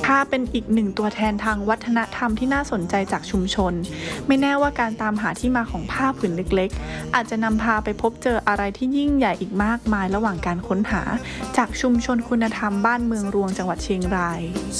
ผ้าเป็นอีกหนึ่งตัวแทนทางวัฒนธรรมที่น่าสนใจจากชุมชนไม่แน่ว่าการตามหาที่มาของผ้าผืนเล็กๆอาจจะนำพาไปพบเจออะไรที่ยิ่งใหญ่อีกมากมายระหว่างการค้นหาจากชุมชนคุณธรรมบ้านเมืองรวงจังหวัดเชียงราย